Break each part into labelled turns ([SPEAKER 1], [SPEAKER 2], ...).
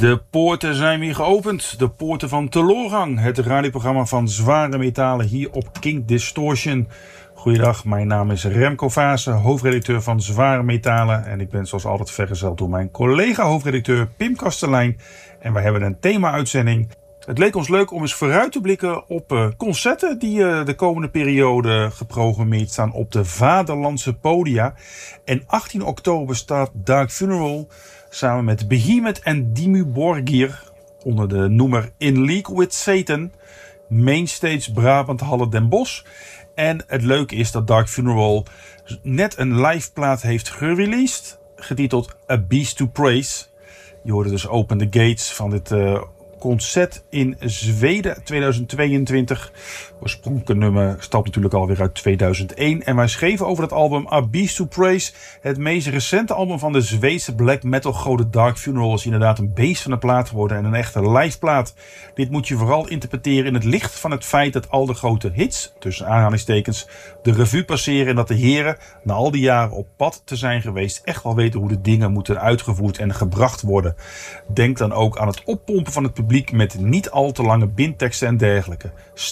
[SPEAKER 1] De poorten zijn weer geopend. De poorten van Teloorgang. Het radioprogramma van zware metalen hier op King Distortion. Goeiedag, mijn naam is Remco Vaassen, hoofdredacteur van Zware Metalen. En ik ben zoals altijd vergezeld door mijn collega hoofdredacteur Pim Kastelein. En wij hebben een thema-uitzending. Het leek ons leuk om eens vooruit te blikken op concerten die de komende periode geprogrammeerd staan op de vaderlandse podia. En 18 oktober staat Dark Funeral samen met Behemoth en Dimmu Borgir onder de noemer In League with Satan. Mainstage Brabant Halle Den Bosch. En het leuke is dat Dark Funeral net een live plaat heeft gereleased, getiteld A Beast to Praise. Je hoorde dus Open the Gates van dit concert in Zweden 2022. Oorspronkelijke nummer stamt natuurlijk alweer uit 2001. En wij schreven over dat album A Beast to Praise. Het meest recente album van de Zweedse black metal goden Dark Funeral is inderdaad een beest van een plaat geworden en een echte live plaat. Dit moet je vooral interpreteren in het licht van het feit dat al de grote hits, tussen aanhalingstekens, de revue passeren en dat de heren na al die jaren op pad te zijn geweest echt wel weten hoe de dingen moeten uitgevoerd en gebracht worden. Denk dan ook aan het oppompen van het publiek met niet al te lange bindteksten en dergelijke.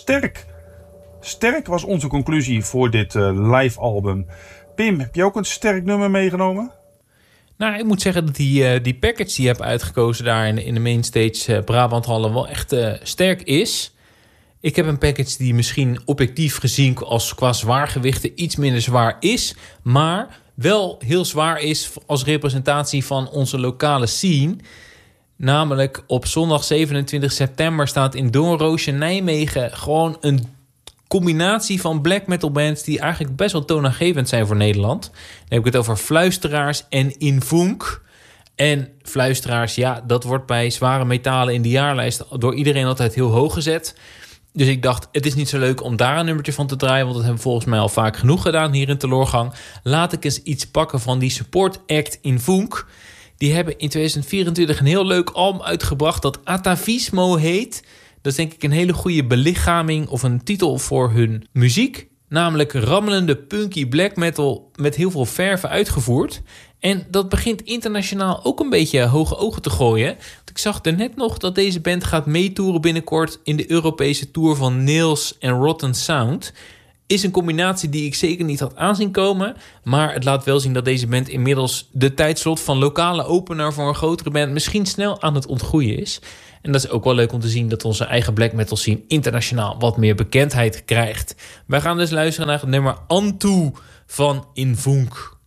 [SPEAKER 1] Sterk was onze conclusie voor dit live album. Pim, heb je ook een sterk nummer meegenomen?
[SPEAKER 2] Nou, ik moet zeggen dat die package die je hebt uitgekozen daar in de mainstage Brabant Halle wel echt sterk is. Ik heb een package die misschien objectief gezien als qua zwaargewichten iets minder zwaar is, maar wel heel zwaar is als representatie van onze lokale scene. Namelijk op zondag 27 september staat in Doornroosje Nijmegen gewoon een combinatie van black metal bands die eigenlijk best wel toonaangevend zijn voor Nederland. Dan heb ik het over Fluisteraars en Invunk. En Fluisteraars, ja, dat wordt bij zware metalen in de jaarlijst door iedereen altijd heel hoog gezet. Dus ik dacht, het is niet zo leuk om daar een nummertje van te draaien, want dat hebben we volgens mij al vaak genoeg gedaan hier in Teloorgang. Laat ik eens iets pakken van die support act Invunk. Die hebben in 2024 een heel leuk album uitgebracht dat Atavismo heet. Dat is denk ik een hele goede belichaming of een titel voor hun muziek. Namelijk rammelende punky black metal met heel veel verve uitgevoerd. En dat begint internationaal ook een beetje hoge ogen te gooien. Want ik zag er net nog dat deze band gaat meetoeren binnenkort in de Europese tour van Nails en Rotten Sound. Is een combinatie die ik zeker niet had aanzien komen. Maar het laat wel zien dat deze band inmiddels de tijdslot van lokale opener voor een grotere band misschien snel aan het ontgroeien is. En dat is ook wel leuk om te zien dat onze eigen black metal scene internationaal wat meer bekendheid krijgt. Wij gaan dus luisteren naar het nummer Antu van Invunk.